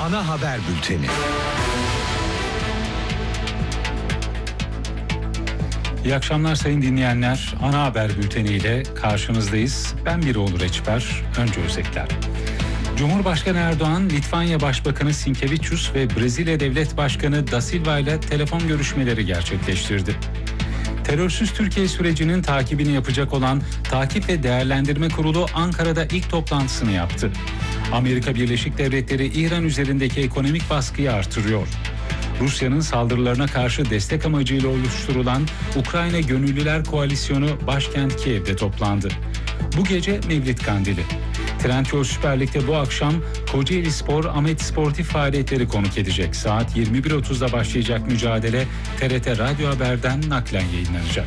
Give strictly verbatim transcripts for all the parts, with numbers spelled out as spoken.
Ana haber bülteni. İyi akşamlar sayın dinleyenler. Ana haber bülteniyle karşınızdayız. Ben Birol Reçber. Önce özetler. Cumhurbaşkanı Erdoğan, Litvanya Başbakanı Sinkevičius ve Brezilya Devlet Başkanı Da Silva ile telefon görüşmeleri gerçekleştirdi. Terörsüz Türkiye sürecinin takibini yapacak olan Takip ve Değerlendirme Kurulu Ankara'da ilk toplantısını yaptı. Amerika Birleşik Devletleri İran üzerindeki ekonomik baskıyı artırıyor. Rusya'nın saldırılarına karşı destek amacıyla oluşturulan Ukrayna Gönüllüler Koalisyonu başkent Kiev'de toplandı. Bu gece Mevlid Kandili. Trendyol Süper Lig'de bu akşam Kocaeli Spor Ahmet Sportif faaliyetleri konuk edecek. Saat yirmi bir otuzda başlayacak mücadele T R T Radyo Haber'den naklen yayınlanacak.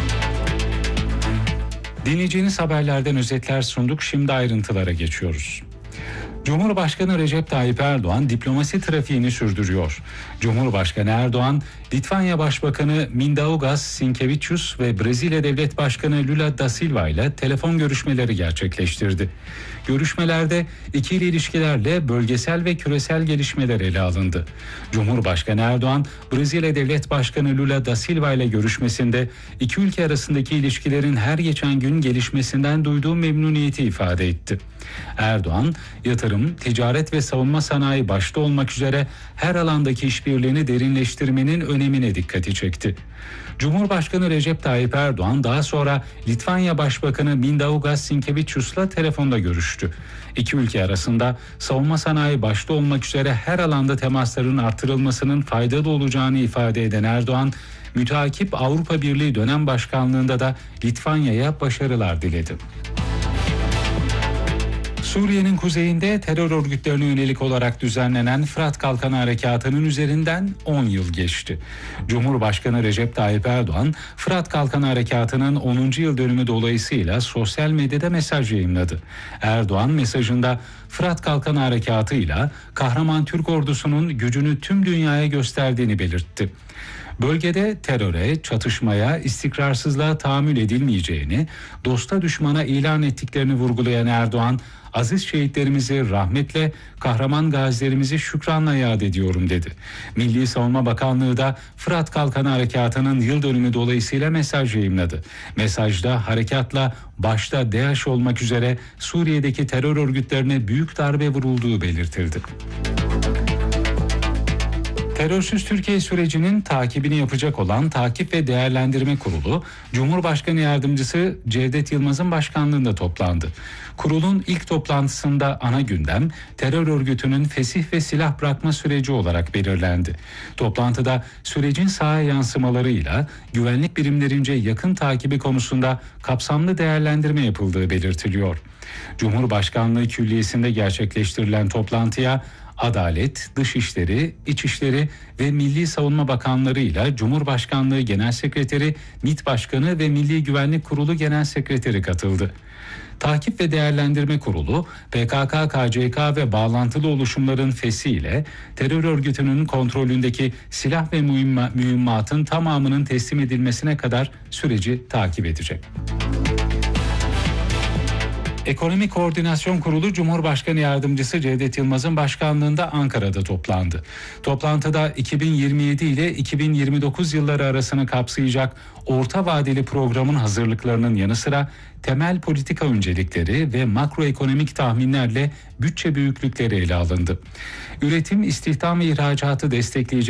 Dinleyeceğiniz haberlerden özetler sunduk. Şimdi ayrıntılara geçiyoruz. Cumhurbaşkanı Recep Tayyip Erdoğan diplomasi trafiğini sürdürüyor. Cumhurbaşkanı Erdoğan, Litvanya Başbakanı Mindaugas Sinkevičius ve Brezilya Devlet Başkanı Lula da Silva ile telefon görüşmeleri gerçekleştirdi. Görüşmelerde ikili ilişkilerle bölgesel ve küresel gelişmeler ele alındı. Cumhurbaşkanı Erdoğan, Brezilya Devlet Başkanı Lula da Silva ile görüşmesinde iki ülke arasındaki ilişkilerin her geçen gün gelişmesinden duyduğu memnuniyeti ifade etti. Erdoğan, yatırım, ticaret ve savunma sanayi başta olmak üzere her alandaki işbirliğini derinleştirmenin önemine dikkati çekti. Cumhurbaşkanı Recep Tayyip Erdoğan daha sonra Litvanya Başbakanı Mindaugas Sinkevičius'la telefonda görüştü. İki ülke arasında savunma sanayi başta olmak üzere her alanda temasların artırılmasının faydalı olacağını ifade eden Erdoğan, müteakip Avrupa Birliği dönem başkanlığında da Litvanya'ya başarılar diledi. Suriye'nin kuzeyinde terör örgütlerine yönelik olarak düzenlenen Fırat Kalkanı Harekatı'nın üzerinden on yıl geçti. Cumhurbaşkanı Recep Tayyip Erdoğan, Fırat Kalkanı Harekatı'nın onuncu yıl dönümü dolayısıyla sosyal medyada mesaj yayımladı. Erdoğan mesajında Fırat Kalkanı Harekatı'yla kahraman Türk ordusunun gücünü tüm dünyaya gösterdiğini belirtti. Bölgede teröre, çatışmaya, istikrarsızlığa tahammül edilmeyeceğini, dosta düşmana ilan ettiklerini vurgulayan Erdoğan, aziz şehitlerimizi rahmetle, kahraman gazilerimizi şükranla yad ediyorum dedi. Milli Savunma Bakanlığı da Fırat Kalkanı Harekatı'nın yıl dönümü dolayısıyla mesaj yayımladı. Mesajda harekatla başta DAEŞ olmak üzere Suriye'deki terör örgütlerine büyük darbe vurulduğu belirtildi. Terörsüz Türkiye sürecinin takibini yapacak olan Takip ve Değerlendirme Kurulu, Cumhurbaşkanı Yardımcısı Cevdet Yılmaz'ın başkanlığında toplandı. Kurulun ilk toplantısında ana gündem terör örgütünün fesih ve silah bırakma süreci olarak belirlendi. Toplantıda sürecin sahaya yansımalarıyla güvenlik birimlerince yakın takibi konusunda kapsamlı değerlendirme yapıldığı belirtiliyor. Cumhurbaşkanlığı Külliyesi'nde gerçekleştirilen toplantıya Adalet, Dışişleri, İçişleri ve Milli Savunma Bakanları ile Cumhurbaşkanlığı Genel Sekreteri, MİT Başkanı ve Milli Güvenlik Kurulu Genel Sekreteri katıldı. Takip ve Değerlendirme Kurulu, P K K, K C K ve bağlantılı oluşumların fesiyle terör örgütünün kontrolündeki silah ve mühimma, mühimmatın tamamının teslim edilmesine kadar süreci takip edecek. Ekonomi Koordinasyon Kurulu Cumhurbaşkanı Yardımcısı Cevdet Yılmaz'ın başkanlığında Ankara'da toplandı. Toplantıda iki bin yirmi yedi ile iki bin yirmi dokuz yılları arasını kapsayacak orta vadeli programın hazırlıklarının yanı sıra temel politika öncelikleri ve makroekonomik tahminlerle bütçe büyüklükleri ele alındı. Üretim, istihdam ve ihracatı destekleyecek